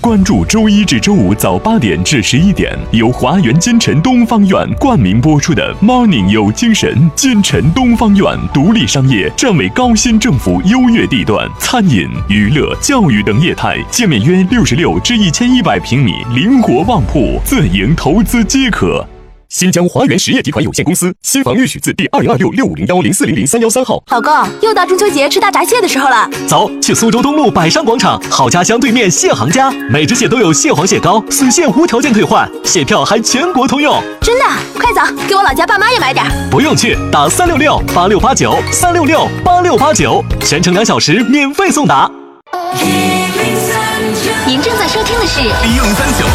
关注周一至周五早8点至11点，由华园金晨东方院冠名播出的 Morning 有精神。金晨东方院独立商业，站为高新政府优越地段，餐饮、娱乐、教育等业态，界面约66至1100平米，灵活旺铺，自营投资皆可。新疆华源实业集团有限公司，新房预许字第2026650104003113号。 老公，又到中秋节吃大闸蟹的时候了， 走，去苏州东路百商广场好家乡对面蟹行家，每只蟹都有蟹黄蟹膏，死蟹无条件退换，蟹票还全国通用。 真的？快走，给我老家爸妈也买点。 不用去，打3668689，3668689，全程2小时免费送达。 您正在收听的是 163.9